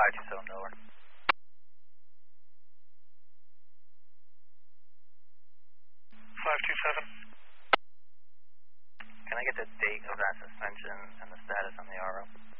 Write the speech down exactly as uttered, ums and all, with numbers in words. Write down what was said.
five two seven Delaware. five two seven. Can I get the date of that suspension and the status on the R O?